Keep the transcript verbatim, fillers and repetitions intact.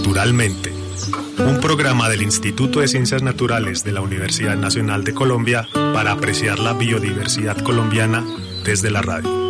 Naturalmente, un programa del Instituto de Ciencias Naturales de la Universidad Nacional de Colombia para apreciar la biodiversidad colombiana desde la radio.